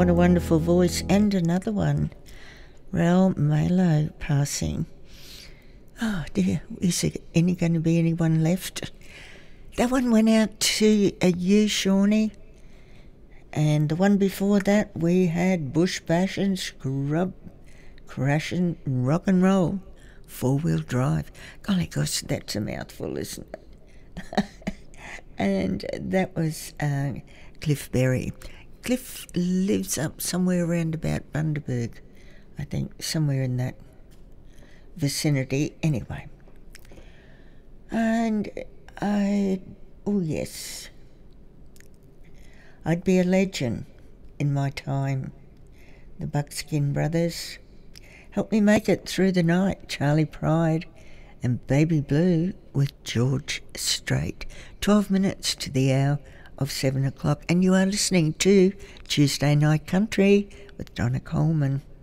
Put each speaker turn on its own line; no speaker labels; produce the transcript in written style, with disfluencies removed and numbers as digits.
what a wonderful voice. And another one, Raoul Malo passing. Oh dear, is there going to be anyone left? That one went out to you, Shawnee. And the one before that, we had Bush Bashin', Scrub, Crashin', Rock and Roll, Four-Wheel Drive. Golly gosh, that's a mouthful, isn't it? And that was Cliff Berry. Cliff lives up somewhere around about Bundaberg, I think, somewhere in that vicinity. Anyway. And oh yes, I'd Be a Legend in My Time. The Buckskin Brothers. Help Me Make It Through the Night, Charlie Pride. And Baby Blue with George Strait. 12 minutes to the hour of 7 o'clock. And you are listening to Tuesday Night Country with Donna Coleman.